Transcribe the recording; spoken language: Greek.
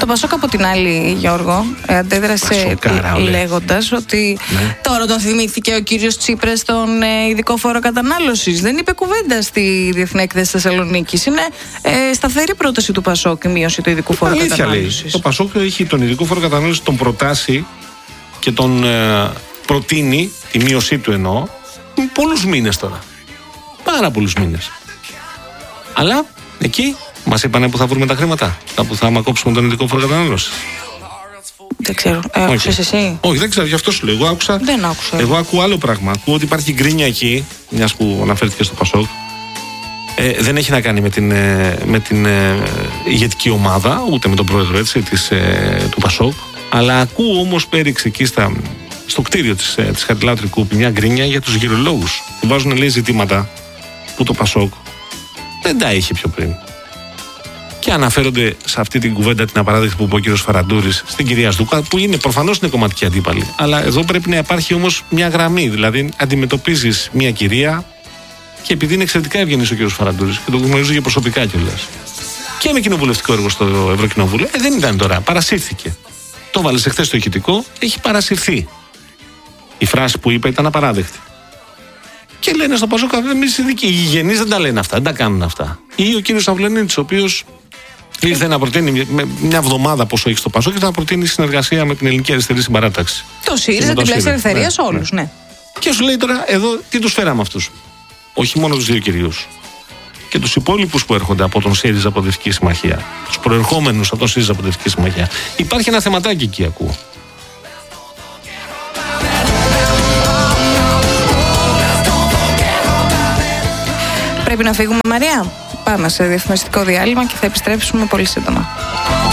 Πασόκ από την άλλη, Γιώργο, αντέδρασε λέγοντας ότι τώρα τον θυμήθηκε ο κύριος Τσίπρας τον ειδικό φόρο κατανάλωσης. Δεν είπε κουβέντα στη Διεθνή Έκθεση Θεσσαλονίκης. Είναι σταθερή πρόταση του Πασόκ η μείωση του ειδικού φόρου κατανάλωσης. Λέει. Το Πασόκ έχει τον ειδικό φόρο κατανάλωσης, τον προτάσει και τον προτείνει, τη μείωσή του εννοώ, πολλούς μήνες τώρα. Πάρα πολλούς μήνες. Αλλά εκεί μας είπανε που θα βρούμε τα χρήματα. Που θα κόψουμε τον ειδικό φόρο κατανάλωσης. Δεν ξέρω. Άκουσες εσύ? Όχι, δεν ξέρω, γι' αυτό σου λέω. Δεν άκουσα. Εγώ ακούω άλλο πράγμα. Ακούω ότι υπάρχει γκρίνια εκεί, μιας που αναφέρθηκε στο Πασόκ. Δεν έχει να κάνει με την ηγετική ομάδα, ούτε με τον πρόεδρο έτσι, του Πασόκ. Αλλά ακούω όμως πέριξε εκεί στο κτίριο της Χατζηλάου Τρικούπη μια γκρίνια για τους γυρολόγους. Που βάζουν, λέει, ζητήματα που το Πασόκ δεν τα είχε πιο πριν. Και αναφέρονται σε αυτή την κουβέντα, την απαράδεκτη που είπε ο κύριος Φαραντούρης στην κυρία Σδούκα, που προφανώς είναι κομματική αντίπαλη. Αλλά εδώ πρέπει να υπάρχει όμως μια γραμμή. Δηλαδή, αντιμετωπίζεις μια κυρία και επειδή είναι εξαιρετικά ευγενής ο κύριος Φαραντούρης και τον γνωρίζω για προσωπικά κιόλας. Και με κοινοβουλευτικό έργο στο Ευρωκοινοβούλιο, δεν ήταν τώρα, παρασύρθηκε. Το βάλε εχθές στο ηχητικό, έχει παρασυρθεί. Η φράση που είπε ήταν απαράδεκτη. Και λένε στο Πασόκ, εμείς οι γηγενείς δεν τα λένε αυτά, δεν τα κάνουν αυτά. Ή ο κύριος Αυλανίτης, ο οποίος ήρθε να προτείνει μια εβδομάδα πόσο έχει στο Πασόκ και να προτείνει συνεργασία με την Ελληνική Αριστερή Συμπαράταξη. Το ΣΥΡΙΖΑ, την πλαίσια ελευθερίας, όλους, ναι. Και σου λέει τώρα, εδώ τι τους φέραμε αυτούς. Όχι μόνο τους δύο κυρίους. Και τους υπόλοιπους που έρχονται από τον ΣΥΡΙΖΑ από τη Δυτική Συμμαχία. Τους προερχόμενους από τον ΣΥΡΙΖΑ από τη Δυτική Συμμαχία. Υπάρχει ένα θεματάκι εκεί, ακούω. Πρέπει να φύγουμε, Μαρία. Πάμε σε διαφημιστικό διάλειμμα και θα επιστρέψουμε πολύ σύντομα.